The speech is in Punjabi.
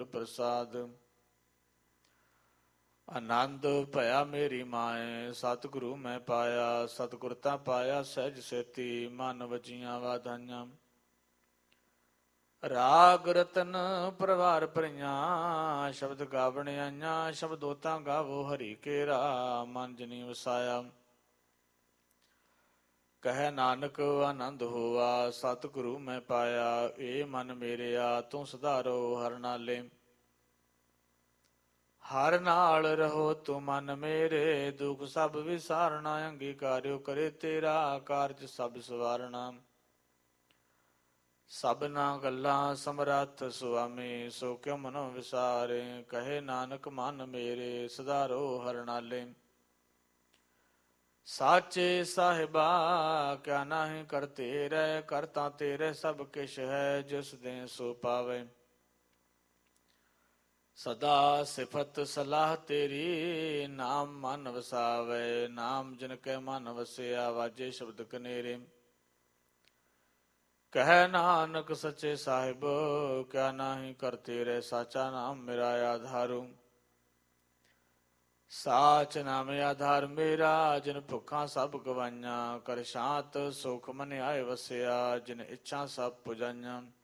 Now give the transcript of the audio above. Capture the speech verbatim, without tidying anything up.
ਪ੍ਰਸਾਦ। ਆਨੰਦ ਭਇਆ ਮੇਰੀ ਮਾਏ, ਸਤਿਗੁਰੂ ਮੈਂ ਪਾਇਆ। ਸਤਿਗੁਰ ਤਾਂ ਪਾਇਆ ਸਹਿਜ ਸੇਤੀ, ਮਨ ਵਜੀਆਂ ਵਾਧਾਈਆਂ। ਰਾਗ ਰਤਨ ਪਰਵਾਰ ਭਰੀਆਂ, ਸ਼ਬਦ ਗਾਵਣ ਆਈਆਂ। ਸ਼ਬਦੋਤਾਂ ਗਾਵੋ ਹਰੀ ਕੇਰਾ, ਮਨ ਜਨੀ ਵਸਾਇਆ। ਕਹਿ ਨਾਨਕ ਆਨੰਦ ਹੋਆ, ਸਤਿਗੁਰੂ ਮੈਂ ਪਾਇਆ। ਏ ਮਨ ਮੇਰਿਆ ਤੂੰ ਸੁਧਾਰੋ ਹਰ ਨਾਲੇ। ਹਰ ਨਾਲ ਰਹੋ ਤੂੰ ਮਨ ਮੇਰੇ, ਦੁਖ ਸਭ ਵਿਸਾਰਣਾ। ਅੰਗੀਕਾਰਿਓ ਕਰੇ ਤੇਰਾ, ਕਾਰਜ ਸਭ ਸਵਾਰਣਾ। ਸਭਨਾ ਗੱਲਾਂ ਸਮਰੱਥ ਸੁਆਮੀ, ਸੋ ਕਿਉ ਮਨੋ ਵਿਸਾਰੇ। ਕਹੇ ਨਾਨਕ ਮਨ ਮੇਰੇ, ਸੁਧਾਰੋ ਹਰ ਨਾਲੇ। ਸਾਚੇ ਸਾਹਿਬਾ ਕਿਆ ਨਾਹੀਂ ਕਰ ਤੇਰੇ, ਕਰਤਾ ਤੇਰੇ ਸਭ ਕਿਛ ਹੈ। ਜਿਸ ਦੇ ਸੋ ਪਾਵੇ, ਸਦਾ ਸਿਫਤ ਸਲਾਹ ਤੇਰੀ। ਨਾਮ ਮਨ ਵਸਾਵੇ, ਨਾਮ ਜਿਨ ਕੇ ਮਨ ਵਸਿਆ। ਵਾਜੇ ਸ਼ਬਦ ਕਨੇਰੇ, ਕਹਿ ਨਾਨਕ ਸੱਚੇ ਸਾਹਿਬ ਕਿਆ ਨਾਹੀਂ ਕਰ ਤੇਰੇ। ਸਾਚਾ ਨਾਮ ਮੇਰਾ ਆਧਾਰੂ, ਸਾਚ ਨਾਮ ਆਧਾਰ ਮੇਰਾ। ਜਿਨ ਭੁੱਖਾਂ ਸਭ ਗਵਾਈਆਂ, ਕਰ ਸ਼ਾਂਤ ਸੁਖ ਮਨ ਆਏ ਵਸਿਆ। ਜਿਨ ਇੱਛਾ ਸਭ ਪੁਜਾਈਆਂ,